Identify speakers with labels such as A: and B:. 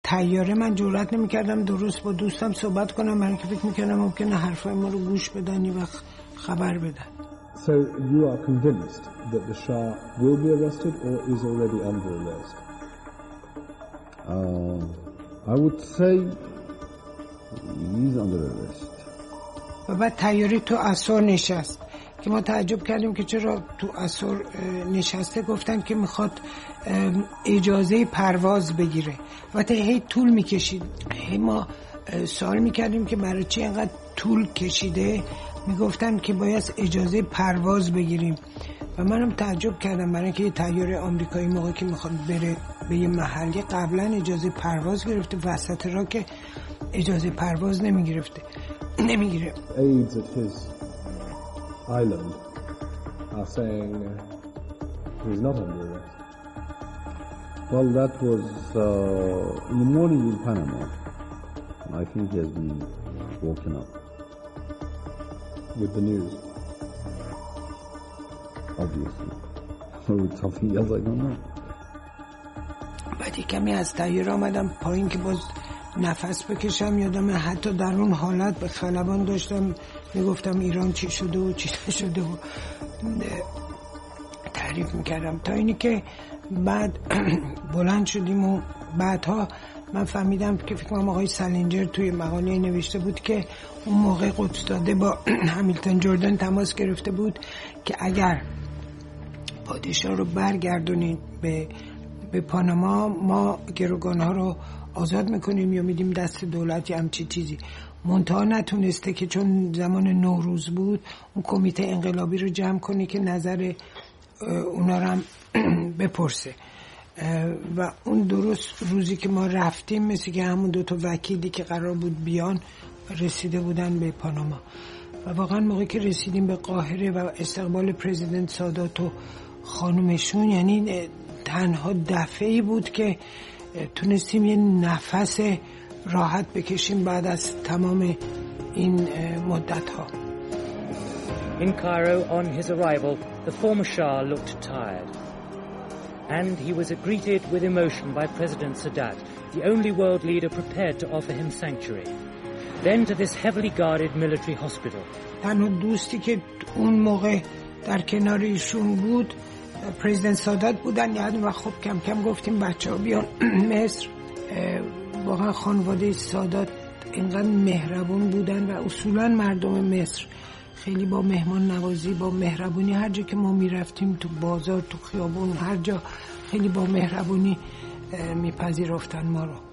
A: طیاره من جرئت نمی‌کردم درست با دوستم صحبت کنم، من که فکر می‌کردم ممکنه حرفای ما رو گوش بدن و خبر بدن.
B: So you are convinced that the Shah will be arrested or is already under arrest?
C: I would say he's under arrest.
A: و بعد طیاره تو اسور نشست که ما تعجب کردیم که چرا تو اسور نشسته. گفتن که میخواد اجازه پرواز بگیره و تا هی طول میکشید. ما سوال میکردیم که برای چی اینقدر طول کشیده. میگفتن که باید اجازه پرواز بگیریم و منم تعجب کردم برای اینکه یه طیاره آمریکایی موقعی که میخواد بره به یه محلی قبلا اجازه پرواز گرفته، وسط راه که اجازه پرواز نمیگیره.
B: Aides at his island are saying he's not under arrest.
C: Well, that was in the morning in Panama. I think he has been woken up.
B: With the news?
C: Obviously. With something else, I don't know.
A: بعدی کمی از طیاره آمدم پایین که باز نفس بکشم. یادم حتی در اون حالت به خلبان داشتم میگفتم ایران چی شده و چی نشده و تعریف میکردم تا اینی که بعد بلند شدیم و بعدها من فهمیدم که فکر کنم آقای سالینجر توی مقاله نوشته بود که اون موقع قدس داده با همیلتون جردن تماس گرفته بود که اگر پادشاه رو برگردونید به پاناما ما گروگانها رو آزاد میکنیم یا میدیم دست دولت یا همچی چیزی. منتها نتونسته که چون زمان نوروز بود اون کمیته انقلابی رو جمع کنه که نظر اونا رو هم بپرسه و اون درست روزی که ما رفتیم مثل که همون دوتا وکیلی که قرار بود بیان رسیده بودن به پاناما و واقعا موقعی که رسیدیم به قاهره و استقبال پرزیدنت سادات و خانومشون یعنی تنها دفعه‌ای بود که تونستیم یه نفس راحت بکشیم بعد از تمام این مدت‌ها.
D: In Cairo, on his arrival, the former Shah looked tired. And he was greeted with emotion by President Sadat, the only world leader prepared to offer him sanctuary. Then to this heavily guarded military hospital.
A: تنها دوستی که اون موقع در کنار ایشون بود پرزیدنت سادات بودن. یعنی و خب کم کم گفتیم بچه‌ها بیان مصر. واقعا خانواده سادات اینقدر مهربون بودن و اصولا مردم مصر خیلی با مهمان نوازی با مهربونی هر جا که ما میرفتیم تو بازار تو خیابون هر جا خیلی با مهربونی میپذیرفتن ما رو.